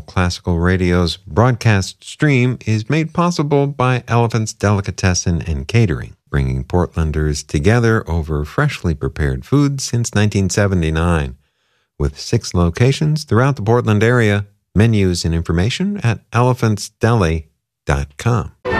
Classical Radio's broadcast stream is made possible by Elephant's Delicatessen and Catering, bringing Portlanders together over freshly prepared food since 1979. With 6 locations throughout the Portland area, menus and information at elephantsdeli.com.